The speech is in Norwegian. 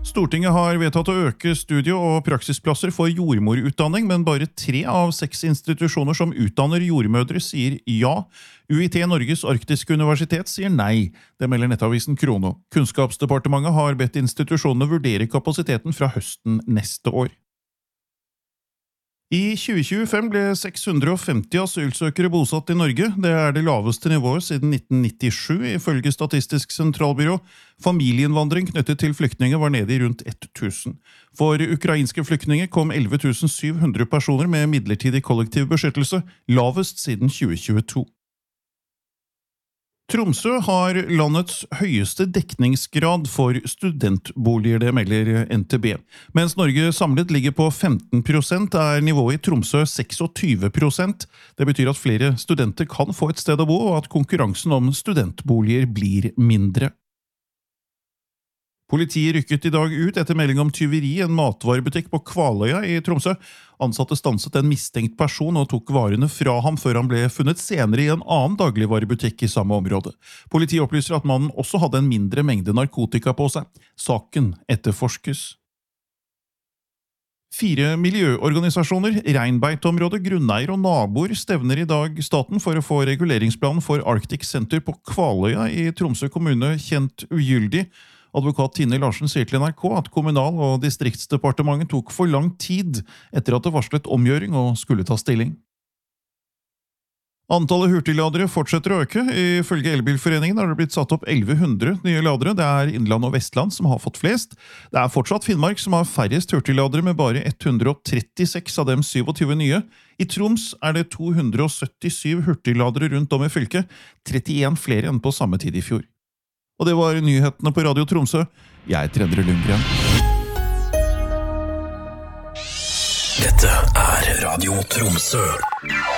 Stortinget har vedtatt å øke studie- og praksisplasser for jordmorutdanning, men bare 3 av 6 institusjoner som utdanner jordmødre sier ja. UiT Norges Arktiske Universitet sier nei. Det melder nettavisen Krono. Kunnskapsdepartementet har bedt institusjonene vurdere kapasiteten fra høsten neste år. I 2025 ble 650 asylsøkere bosatt i Norge. Det er det laveste nivået siden 1997, ifølge Statistisk sentralbyrå. Familieinnvandring knyttet til flyktninger var nede i rundt 1000. For ukrainske flyktninger kom 11 700 personer med midlertidig kollektiv beskyttelse, lavest siden 2022. Tromsø har landets høyeste dekningsgrad for studentboliger, det melder NTB. Mens Norge samlet ligger på 15%, er nivået i Tromsø 26%. Det betyr at flere studenter kan få et sted å bo, og at konkurransen om studentboliger blir mindre. Politiet rykket i dag ut etter melding om tyveri i en matvarebutikk på Kvaløya i Tromsø. Ansatte stanset en mistenkt person og tok varene fra ham før han ble funnet senere i en annen dagligvarebutikk i samme område. Politiet opplyser at mannen også hadde en mindre mengde narkotika på seg. Saken etterforskes. 4 miljøorganisasjoner, Reinbeiteområdet, grunneier og naboer stevner i dag staten for å få reguleringsplanen for Arctic Center på Kvaløya i Tromsø kommune kjent ugyldig. Advokat Tine Larsen sier til NRK at Kommunal- og distriktsdepartementet tok for lang tid etter at det varslet omgjøring og skulle ta stilling. Antallet hurtigladere fortsetter å øke. Ifølge Elbilforeningen har det blitt satt opp 1100 nye ladere. Det er Innland og Vestland som har fått flest. Det er fortsatt Finnmark som har færrest hurtigladere, med bare 136 av dem 27 nye. I Troms er det 277 hurtigladere rundt om i fylket, 31 flere enn på samme tid i fjor. Og det var nyhetene på Radio Tromsø. Jeg heter Endre Lundgren. Dette er Radio Tromsø.